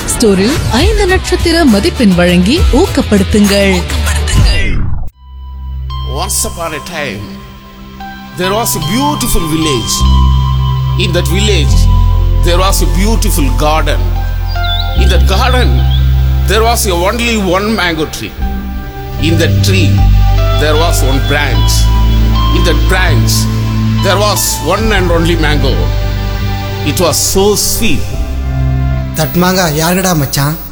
App ஸ்டோரில் 5 நட்சத்திர மதிப்பெண் வழங்கி ஊக்கப்படுத்துங்கள். Once upon a time, there was a beautiful village. In that village, there was a beautiful garden. In that garden, there was only one mango tree. In that tree, there was one branch. In that branch, there was one and only mango. It was so sweet. That மாங்கா யாருடா மச்சான்?